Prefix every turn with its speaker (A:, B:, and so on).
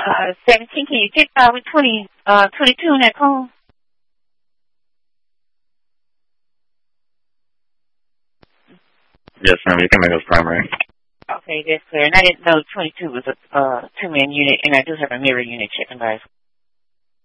A: 17, can you check with 22 on that call?
B: Yes, ma'am. You can make us primary.
A: Okay, that's clear. And I didn't know 22 was a two-man unit, and I do have a mirror unit checking by.